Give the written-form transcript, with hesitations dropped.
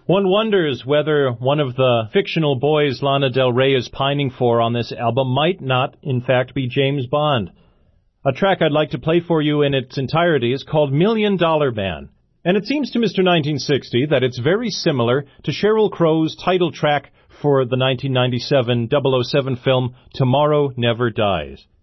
One wonders whether one of the fictional boys Lana Del Rey is pining for on this album might not, in fact, be James Bond. A track I'd like to play for you in its entirety is called $1 Million Man. And it seems to Mr. 1960 that it's very similar to Sheryl Crow's title track for the 1997 007 film Tomorrow Never Dies.